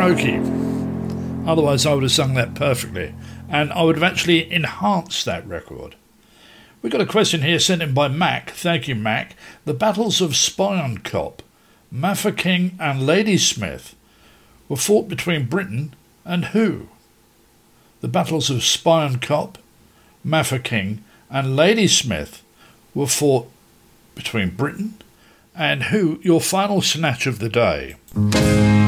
karaoke. Otherwise I would have sung that perfectly, and I would have actually enhanced that record. We've got a question here sent in by Mac. Thank you, Mac. The battles of Spion Kop, Mafeking and Ladysmith were fought between Britain and who? The battles of Spion Kop, Mafeking and Ladysmith were fought between Britain and who? Your final snatch of the day.